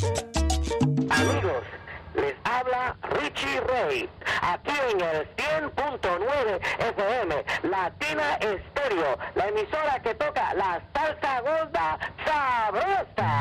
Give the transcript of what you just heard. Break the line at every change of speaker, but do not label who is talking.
Amigos, les habla Richie Ray, aquí en el 100.9 FM, Latina Estéreo, la emisora que toca la salsa gorda sabrosa.